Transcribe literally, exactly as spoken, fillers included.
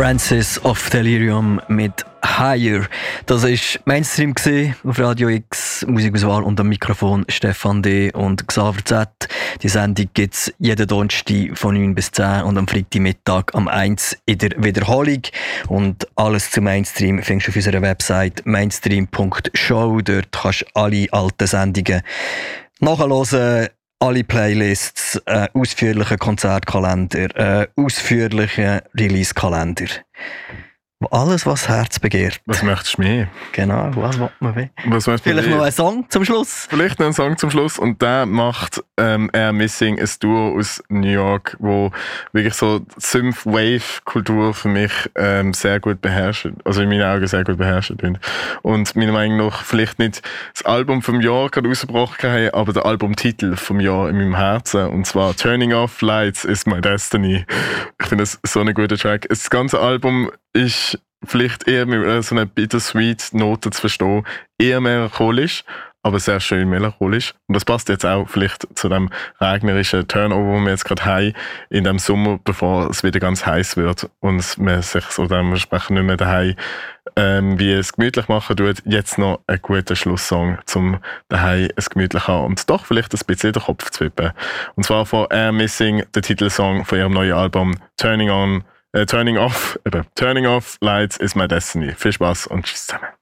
Francis of Delirium mit Higher. Das war Mainstream auf Radio X, Musikauswahl und am Mikrofon Stefan D. und Xaver Z. Die Sendung gibt es jeden Donnerstag von neun bis zehn und am Freitagmittag am eins in der Wiederholung. Und alles zu Mainstream findest du auf unserer Website mainstream punkt show. Dort kannst du alle alten Sendungen nachhören. Alle Playlists, äh, ausführlichen Konzertkalender, äh, ausführlichen Release-Kalender. Alles, was das Herz begehrt. Was möchtest du mehr? Genau, was will man mehr? Was Vielleicht noch ein Song zum Schluss? Vielleicht noch ein Song zum Schluss. Und der macht ähm, Air Missing, ein Duo aus New York, wo wirklich so Synth-Wave-Kultur für mich ähm, sehr gut beherrscht. Also in meinen Augen sehr gut beherrscht. Und meiner Meinung nach vielleicht nicht das Album vom Jahr gerade rausgebracht haben, aber der Albumtitel vom Jahr in meinem Herzen. Und zwar Turning Off Lights is My Destiny. Ich finde das so ein guter Track. Das ganze Album ist vielleicht eher mit so einer bittersweet-Note zu verstehen, eher melancholisch, aber sehr schön melancholisch. Und das passt jetzt auch vielleicht zu dem regnerischen Turnover, den wir jetzt gerade haben, in dem Sommer, bevor es wieder ganz heiß wird und man sich so dementsprechend nicht mehr daheim ähm, wie es gemütlich machen tut. Jetzt noch ein guter Schlusssong, um daheim es gemütlich haben und doch vielleicht ein bisschen den Kopf zu wippen. Und zwar von Air Missing, der Titelsong von ihrem neuen Album Turning On, äh, Turning Off, eben, Turning Off Lights is My Destiny. Viel Spaß und tschüss zusammen.